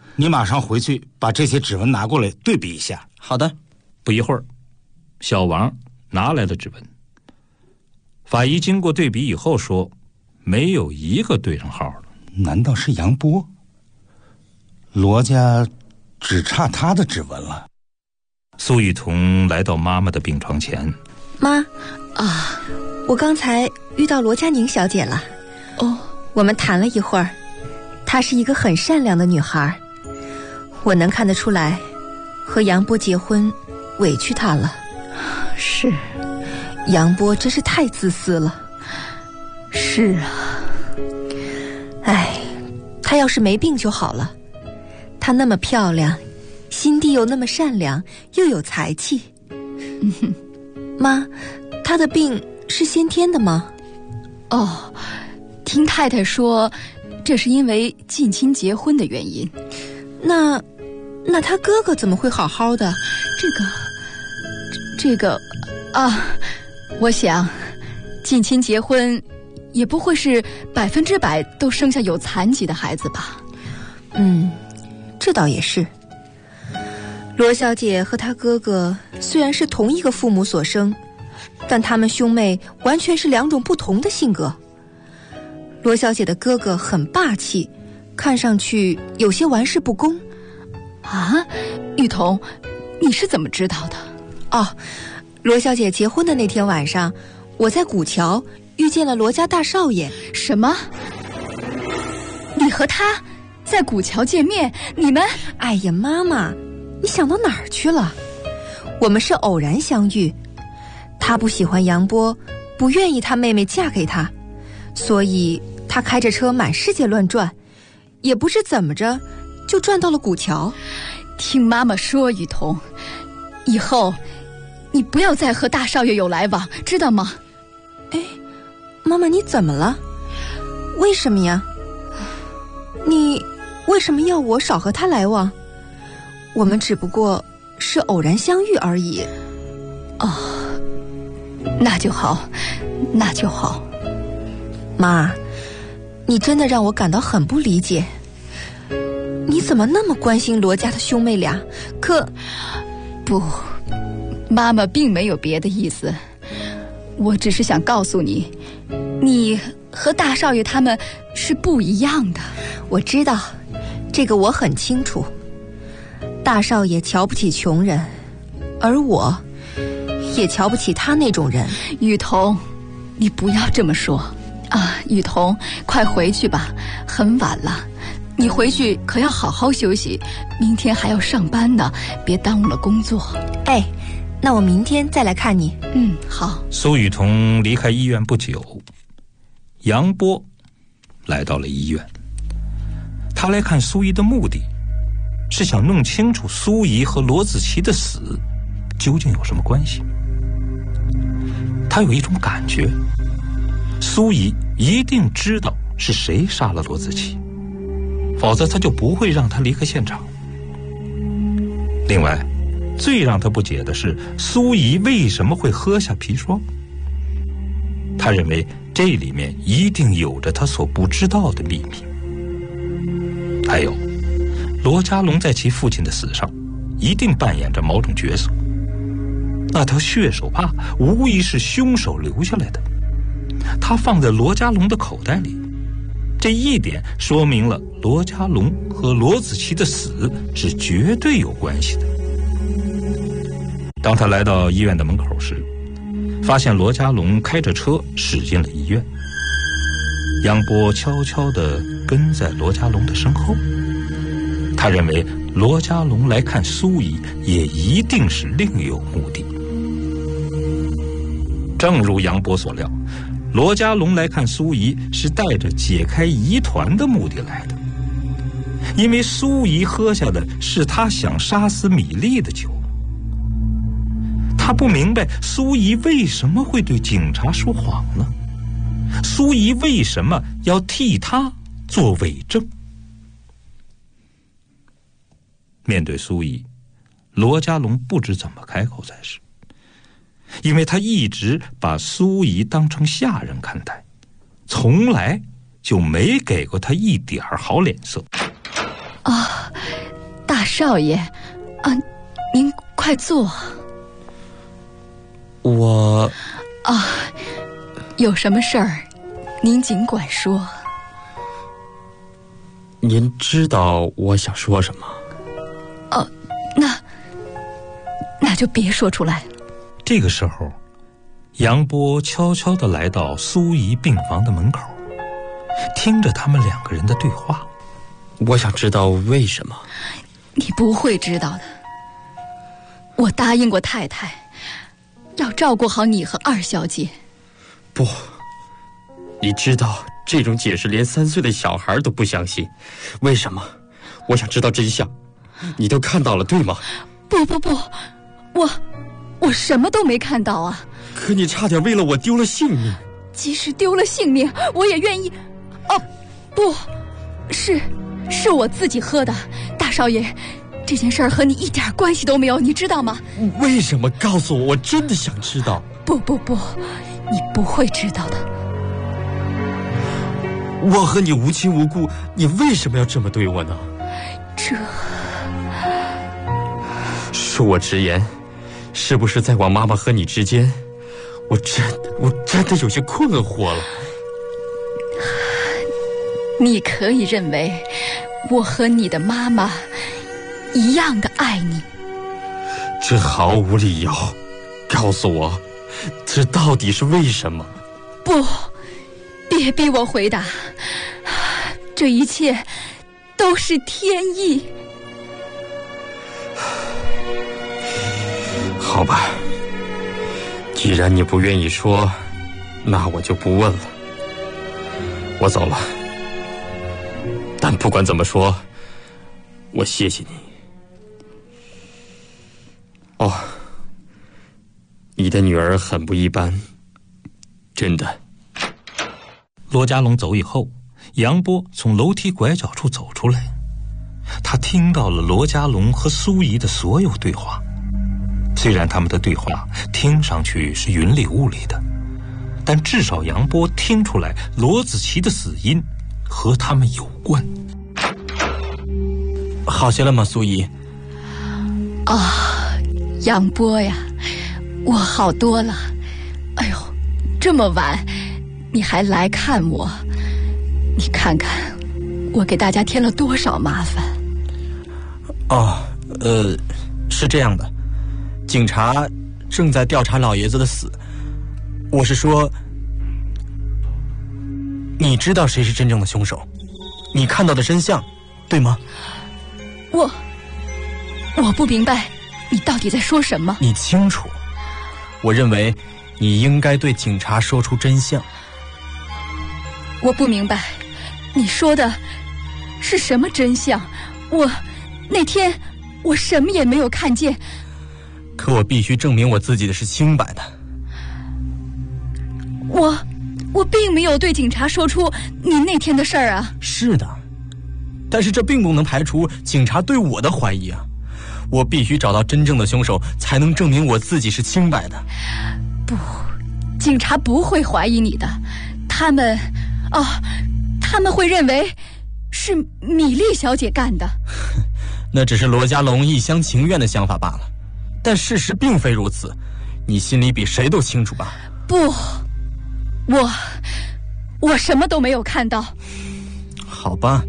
你马上回去把这些指纹拿过来对比一下。 好的。 不一会儿，小王拿来了指纹。法医经过对比以后说，没有一个对上号了。 难道是杨波？罗家只差他的指纹了。 苏雨桐来到妈妈的病床前。 妈，我刚才遇到罗佳宁小姐了。 哦， 我们谈了一会儿，她是一个很善良的女孩，我能看得出来，和杨波结婚委屈她了。 是， 杨波真是太自私了。 是啊， 哎，她要是没病就好了。她那么漂亮，心地又那么善良，又有才气。妈，她的病是先天的吗？ 哦，听太太说，这是因为近亲结婚的原因。 那他哥哥怎么会好好的？ 这个我想近亲结婚也不会是100%都生下有残疾的孩子吧。 这倒也是。罗小姐和她哥哥虽然是同一个父母所生，但他们兄妹完全是两种不同的性格。罗小姐的哥哥很霸气，看上去有些玩世不恭。 雨桐，你是怎么知道的？ 罗小姐结婚的那天晚上，我在古桥遇见了罗家大少爷。 什么？你和他在古桥见面？你们…… 哎呀，妈妈，你想到哪儿去了？我们是偶然相遇，他不喜欢杨波，不愿意他妹妹嫁给他，所以他开着车满世界乱转，也不知怎么着就转到了古桥。 听妈妈说，雨桐，以后你不要再和大少爷有来往，知道吗？ 妈妈，你怎么了？为什么呀？你为什么要我少和他来往？我们只不过是偶然相遇而已。 那就好，那就好。 妈，你真的让我感到很不理解。你怎么那么关心罗家的兄妹俩？ 不，妈妈并没有别的意思，我只是想告诉你，你和大少爷他们是不一样的。 我知道，这个我很清楚。大少爷瞧不起穷人，而我也瞧不起他那种人。 雨桐，你不要这么说雨桐，快回去吧，很晚了，你回去可要好好休息，明天还要上班呢，别耽误了工作。 那我明天再来看你。 好。 苏雨桐离开医院不久，杨波来到了医院。他来看苏怡的目的是想弄清楚苏怡和罗子琪的死究竟有什么关系。他有一种感觉，苏怡一定知道是谁杀了罗子琪，否则他就不会让他离开现场。另外，最让他不解的是苏怡为什么会喝下砒霜。他认为这里面一定有着他所不知道的秘密。还有，罗家龙在其父亲的死上一定扮演着某种角色，那条血手帕无疑是凶手留下来的，他放在罗家龙的口袋里，这一点说明了罗家龙和罗子琪的死是绝对有关系的。当他来到医院的门口时，发现罗家龙开着车驶进了医院，杨波悄悄地跟在罗家龙的身后。他认为罗家龙来看苏怡也一定是另有目的。正如杨波所料，罗家龙来看苏怡是带着解开疑团的目的来的，因为苏怡喝下的是他想杀死米粒的酒。他不明白苏怡为什么会对警察说谎呢？苏怡为什么要替他做伪证？面对苏怡，罗家龙不知怎么开口才是，因为他一直把苏怡当成下人看待，从来就没给过他一点好脸色。 少爷，您快坐。 我有什么事儿，您尽管说。 您知道我想说什么？ 那就别说出来了。 这个时候，杨波悄悄地来到苏怡病房的门口，听着他们2个人的对话。 我想知道为什么。 你不会知道的。我答应过太太，要照顾好你和2小姐。 不，你知道这种解释连3岁的小孩都不相信。为什么？我想知道真相。你都看到了，对吗？ 不，我什么都没看到啊。 可你差点为了我丢了性命。 即使丢了性命，我也愿意。不是我自己喝的，大少爷，这件事儿和你一点关系都没有，你知道吗？ 为什么？告诉我，我真的想知道。 不，你不会知道的。 我和你无亲无故，你为什么要这么对我呢？恕我直言，是不是在我妈妈和你之间，我真的有些困惑了。 你可以认为我和你的妈妈一样的爱你。 这毫无理由。告诉我，这到底是为什么？ 不，别逼我回答。这一切都是天意。 好吧，既然你不愿意说，那我就不问了。我走了。但不管怎么说，我谢谢你。你的女儿很不一般，真的。 罗家龙走以后，杨波从楼梯拐角处走出来，他听到了罗家龙和苏怡的所有对话。虽然他们的对话听上去是云里雾里的，但至少杨波听出来罗子琪的死因和他们有关。 好些了吗，苏怡？ 杨波呀，我好多了。哎呦，这么晚你还来看我，你看看我给大家添了多少麻烦。 是这样的，警察正在调查老爷子的死。我是说，你知道谁是真正的凶手，你看到的真相，对吗？ 我不明白你到底在说什么。 你清楚，我认为你应该对警察说出真相。 我不明白你说的是什么真相。那天我什么也没有看见。 可我必须证明我自己的是清白的。 我并没有对警察说出你那天的事儿啊。 是的，但是这并不能排除警察对我的怀疑啊。我必须找到真正的凶手，才能证明我自己是清白的。 不，警察不会怀疑你的，他们会认为是米莉小姐干的。 那只是罗家龙一厢情愿的想法罢了，但事实并非如此，你心里比谁都清楚吧？ 不，我什么都没有看到。 好吧，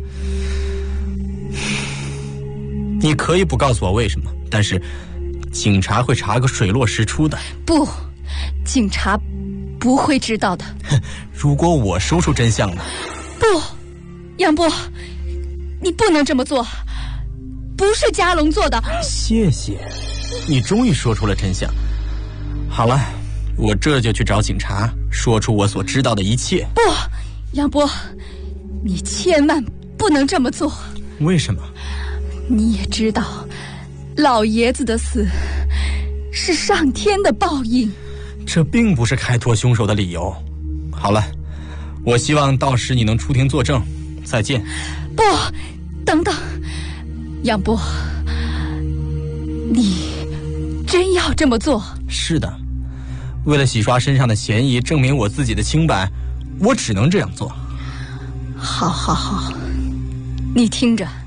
你可以不告诉我为什么，但是警察会查个水落石出的。 不，警察不会知道的。 如果我说出真相了。 不，杨波，你不能这么做，不是家龙做的。 谢谢，你终于说出了真相。好了，我这就去找警察，说出我所知道的一切。 不，杨波，你千万不能这么做。 为什么？ 你也知道，老爷子的死是上天的报应。 这并不是开脱凶手的理由。好了，我希望到时你能出庭作证。再见。 不，等等，杨波，你真要这么做？ 是的，为了洗刷身上的嫌疑，证明我自己的清白，我只能这样做。 好，你听着。